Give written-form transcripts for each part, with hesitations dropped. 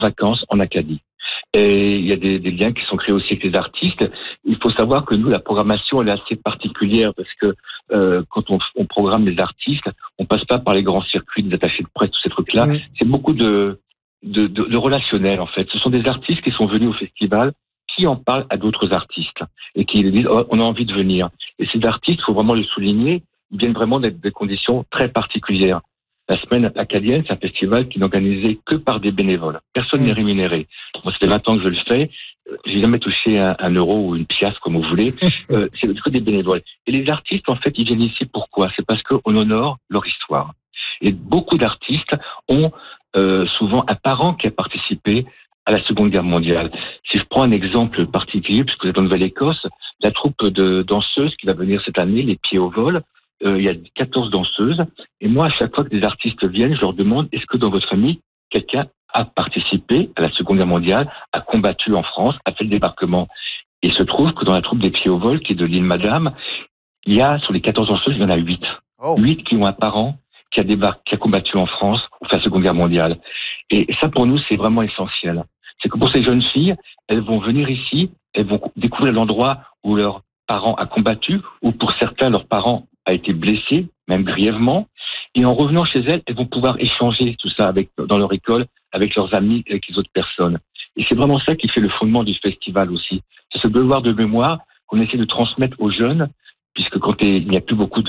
vacances en Acadie. Et il y a des liens qui sont créés aussi avec les artistes. Il faut savoir que nous, la programmation, elle est assez particulière parce que quand on programme les artistes, on passe pas par les grands circuits des attachés de presse, tous ces trucs-là. Mmh. C'est beaucoup de relationnel, en fait. Ce sont des artistes qui sont venus au festival, qui en parlent à d'autres artistes et qui disent oh, on a envie de venir. Et ces artistes, il faut vraiment le souligner, ils viennent vraiment des conditions très particulières. La semaine acadienne, c'est un festival qui n'est organisé que par des bénévoles. Personne n'est rémunéré. Moi, ça fait 20 ans que je le fais. J'ai jamais touché un euro ou une pièce, comme vous voulez. C'est que des bénévoles. Et les artistes, en fait, ils viennent ici pourquoi? C'est parce qu'on honore leur histoire. Et beaucoup d'artistes ont souvent un parent qui a participé à la Seconde Guerre mondiale. Si je prends un exemple particulier, puisque vous êtes en Nouvelle-Écosse, la troupe de danseuses qui va venir cette année, les Pieds au vol, il y a 14 danseuses. Et moi, à chaque fois que des artistes viennent, je leur demande, est-ce que dans votre famille, quelqu'un a participé à la Seconde Guerre mondiale, a combattu en France, a fait le débarquement? Et il se trouve que dans la troupe des Pieds au vol, qui est de l'île Madame, il y a, sur les 14 danseuses, il y en a 8. 8 qui ont un parent qui a combattu en France au fin de la Seconde Guerre mondiale. Et ça, pour nous, c'est vraiment essentiel. C'est que pour ces jeunes filles, elles vont venir ici, elles vont découvrir l'endroit où leur parent a combattu, ou pour certains, leurs parents a été blessé, même grièvement. Et en revenant chez elles, elles vont pouvoir échanger tout ça dans leur école, avec leurs amis, avec les autres personnes. Et c'est vraiment ça qui fait le fondement du festival aussi. C'est ce devoir de mémoire qu'on essaie de transmettre aux jeunes, puisque il n'y a plus beaucoup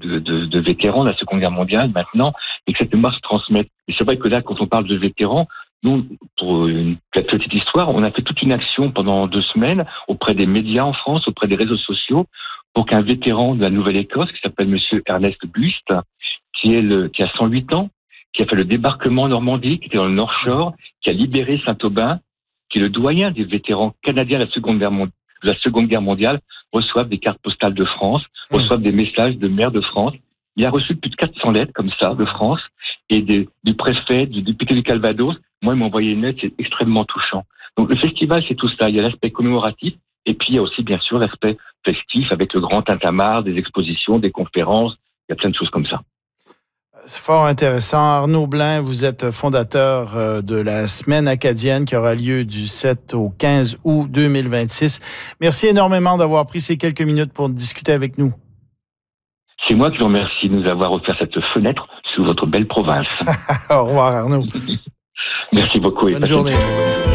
de vétérans de la Seconde Guerre mondiale maintenant, et que cette mémoire se transmette. Et c'est vrai que là, quand on parle de vétérans, nous, pour une petite histoire, on a fait toute une action pendant 2 semaines auprès des médias en France, auprès des réseaux sociaux, pour qu'un vétéran de la Nouvelle-Écosse, qui s'appelle Monsieur Ernest Buist, qui a 108 ans, qui a fait le débarquement en Normandie, qui était dans le North Shore, qui a libéré Saint-Aubin, qui est le doyen des vétérans canadiens de la Seconde Guerre mondiale, reçoivent des cartes postales de France, reçoivent des messages de maire de France. Il a reçu plus de 400 lettres comme ça de France et du préfet, du député du Calvados. Moi, il m'a envoyé une lettre, c'est extrêmement touchant. Donc le festival, c'est tout ça. Il y a l'aspect commémoratif et puis il y a aussi bien sûr l'aspect festif avec le grand tintamarre, des expositions, des conférences. Il y a plein de choses comme ça. C'est fort intéressant. Arnaud Blin, vous êtes fondateur de la Semaine acadienne qui aura lieu du 7 au 15 août 2026. Merci énormément d'avoir pris ces quelques minutes pour discuter avec nous. C'est moi qui vous remercie de nous avoir offert cette fenêtre sur votre belle province. Au revoir, Arnaud. Merci beaucoup. Bonne journée.